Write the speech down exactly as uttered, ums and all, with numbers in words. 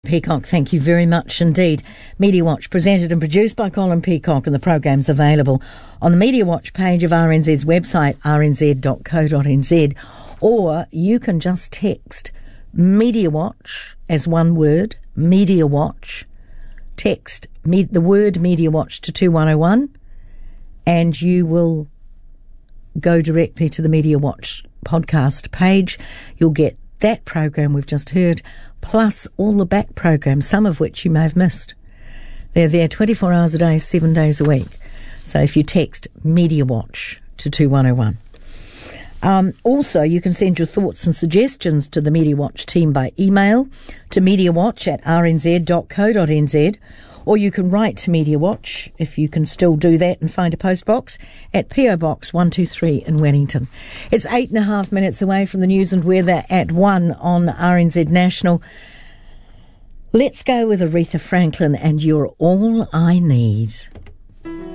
Peacock, thank you very much indeed. Media Watch, presented and produced by Colin Peacock, and the program's available on the Media Watch page of R N Z's website, r n z dot co dot n z, or you can just text Media Watch as one word, Media Watch. Text me, the word Media Watch to two one oh one, and you will go directly to the Media Watch podcast page. You'll get that program we've just heard, plus all the back programs, some of which you may have missed. They're there twenty-four hours a day, seven days a week. So if you text Media Watch to two one oh one. Um, also, you can send your thoughts and suggestions to the Media Watch team by email to mediawatch at r n z dot co dot n z, or you can write to Media Watch, if you can still do that, and find a post box at P O Box one two three in Wellington. It's eight and a half minutes away from the news and weather at one on R N Z National. Let's go with Aretha Franklin and You're All I Need.